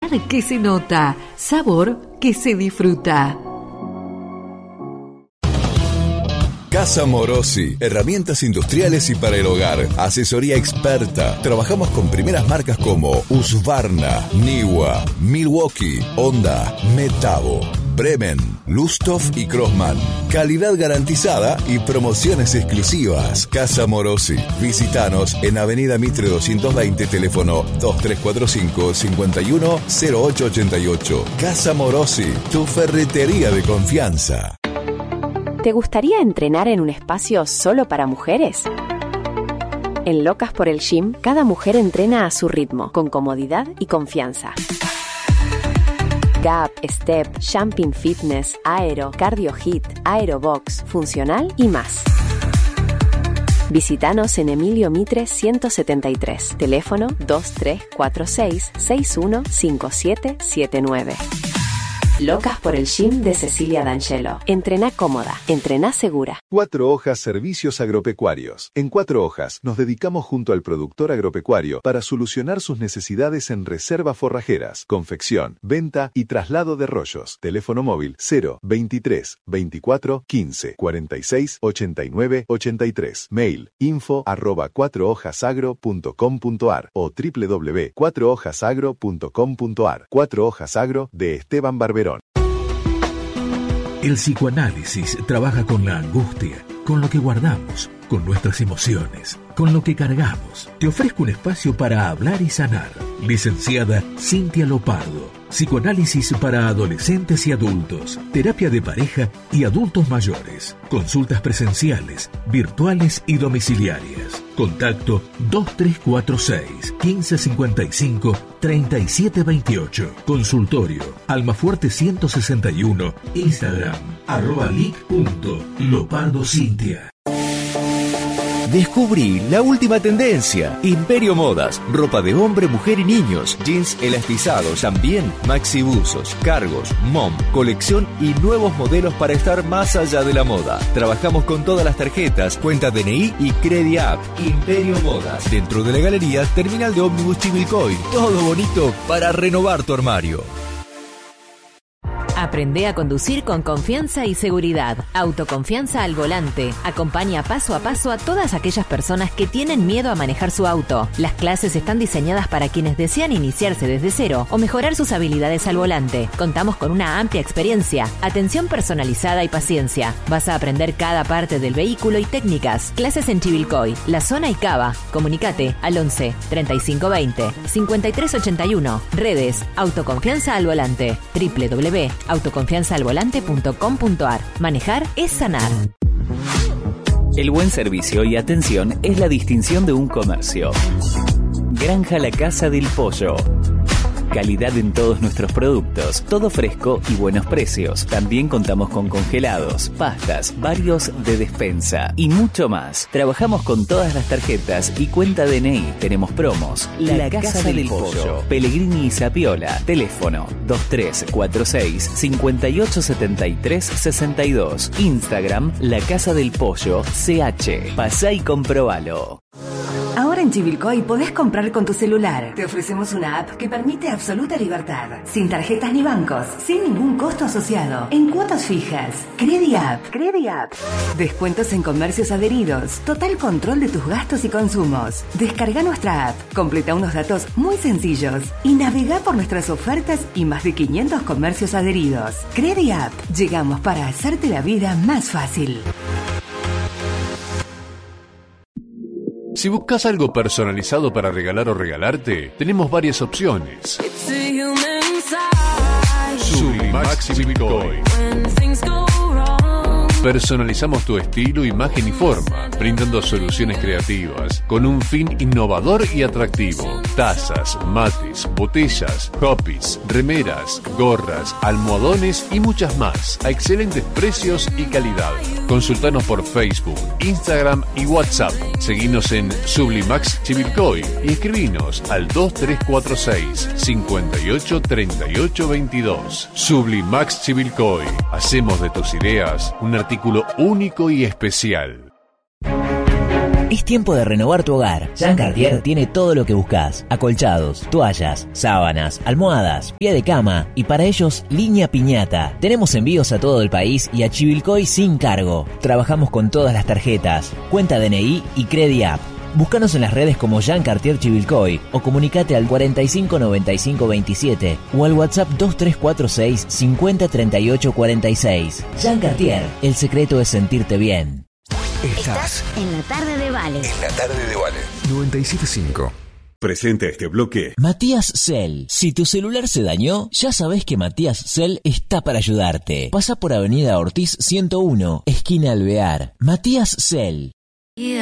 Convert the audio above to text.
calidad que se nota, sabor que se disfruta. Casa Morosi, herramientas industriales y para el hogar, asesoría experta. Trabajamos con primeras marcas como Husqvarna, Niwa, Milwaukee, Honda, Metabo, Bremen, Lusthof y Crossman. Calidad garantizada y promociones exclusivas. Casa Morosi. Visítanos en Avenida Mitre 220, teléfono 2345 510888. Casa Morosi, tu ferretería de confianza. ¿Te gustaría entrenar en un espacio solo para mujeres? En Locas por el Gym, cada mujer entrena a su ritmo, con comodidad y confianza. Gap, Step, Jumping Fitness, Aero, Cardio Hit, Aerobox, Funcional y más. Visítanos en Emilio Mitre 173, teléfono 2346 615779. Locas por el Gym de Cecilia D'Angelo. Entrená cómoda, entrená segura. 4 Hojas Servicios Agropecuarios. En 4 Hojas nos dedicamos junto al productor agropecuario para solucionar sus necesidades en reservas forrajeras, confección, venta y traslado de rollos. Teléfono móvil 0 23 24 15 46 89 83. Mail info@4hojasagro.com.ar o www.4hojasagro.com.ar. 4 Hojas Agro de Esteban Barberón. El psicoanálisis trabaja con la angustia, con lo que guardamos, con nuestras emociones, con lo que cargamos. Te ofrezco un espacio para hablar y sanar. Licenciada Cintia Lopardo. Psicoanálisis para adolescentes y adultos, terapia de pareja y adultos mayores, consultas presenciales, virtuales y domiciliarias. Contacto 2346 1555 3728. Consultorio Almafuerte 161. Instagram @lic.lopardocintia. Descubrí la última tendencia. Imperio Modas. Ropa de hombre, mujer y niños. Jeans elastizados, también maxibuzos, cargos, mom, colección y nuevos modelos para estar más allá de la moda. Trabajamos con todas las tarjetas, cuenta DNI y CrediApp. Imperio Modas. Dentro de la galería, terminal de ómnibus Chivilcoy. Todo bonito para renovar tu armario. Aprende a conducir con confianza y seguridad. Autoconfianza al volante. Acompaña paso a paso a todas aquellas personas que tienen miedo a manejar su auto. Las clases están diseñadas para quienes desean iniciarse desde cero o mejorar sus habilidades al volante. Contamos con una amplia experiencia, atención personalizada y paciencia. Vas a aprender cada parte del vehículo y técnicas. Clases en Chivilcoy, La Zona y Cava. Comunicate al 11 3520 5381. Redes Autoconfianza al volante. www.autoconfianzaalvolante.com.ar. Manejar es sanar. El buen servicio y atención es la distinción de un comercio. Granja La Casa del Pollo. Calidad en todos nuestros productos, todo fresco y buenos precios. También contamos con congelados, pastas, varios de despensa y mucho más. Trabajamos con todas las tarjetas y cuenta DNI. Tenemos promos. La Casa del Pollo. Pellegrini y Zapiola. Teléfono 2346 5873 62. Instagram La Casa del Pollo CH. Pasá y comprobalo. Ahora en Chivilcoy podés comprar con tu celular. Te ofrecemos una app que permite absoluta libertad, sin tarjetas ni bancos, sin ningún costo asociado, en cuotas fijas. CrediApp. Descuentos en comercios adheridos, total control de tus gastos y consumos. Descarga nuestra app, completa unos datos muy sencillos y navega por nuestras ofertas y más de 500 comercios adheridos. CrediApp. Llegamos para hacerte la vida más fácil. Si buscas algo personalizado para regalar o regalarte, tenemos varias opciones. Sublimax Chivilcoy. Personalizamos tu estilo, imagen y forma, brindando soluciones creativas con un fin innovador y atractivo. Tazas, mates, botellas, hoppies, remeras, gorras, almohadones y muchas más a excelentes precios y calidad. Consultanos por Facebook, Instagram y WhatsApp. Seguinos en Sublimax Chivilcoy y escribinos al 2346 58 38 22. Sublimax Chivilcoy. Hacemos de tus ideas un artículo único y especial. Es tiempo de renovar tu hogar. Jean Cartier tiene todo lo que buscas: acolchados, toallas, sábanas, almohadas, pie de cama y para ellos línea piñata. Tenemos envíos a todo el país y a Chivilcoy sin cargo. Trabajamos con todas las tarjetas, cuenta DNI y CrediApp. Búscanos en las redes como Jean Cartier Chivilcoy o comunicate al 45 95 27 o al WhatsApp 2346 50 38 46. Jean Cartier, el secreto es sentirte bien. Estás en la tarde de Vale. En la tarde de Vale. 97.5. Presenta este bloque Matías Cell. Si tu celular se dañó, ya sabés que Matías Cell está para ayudarte. Pasa por Avenida Ortiz 101, esquina Alvear. Matías Cell.